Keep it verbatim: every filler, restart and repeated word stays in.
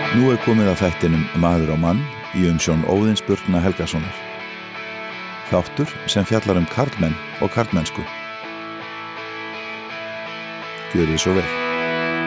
Nú er komið að þættinum Maður og mann í umsjón Óðins Burkna Helgasonar. Þáttur sem fjallar um karlmenn og karlmennsku. Gjörið svo vel.